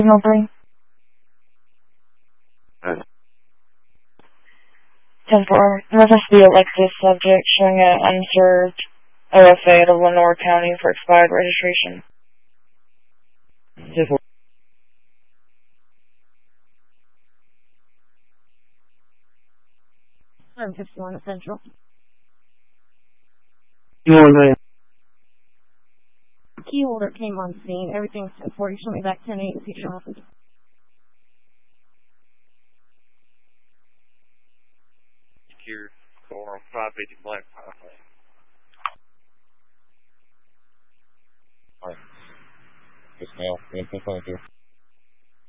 Nobody. 10-4. Must be Alexis subject showing an unserved OFA to Lenore County for expired registration. 10-4. I'm 51 at Central. You want to Key holder came on scene. Everything's 10-4. You show me back 10-8 in future office. Secure core 550 Black Pathway. Alright. Just now. 10-5 here.